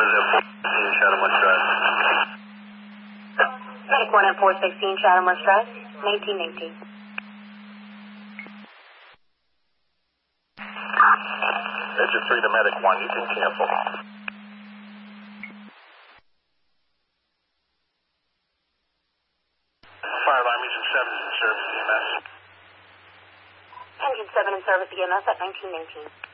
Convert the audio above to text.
Chatham West Drive. Medic 1 at 416 Chatham West Drive, 1918. Engine 3 to Medic 1, you can cancel. Fire alarm, Engine 7 is in service, EMS. Engine 7 in service, EMS at 1918.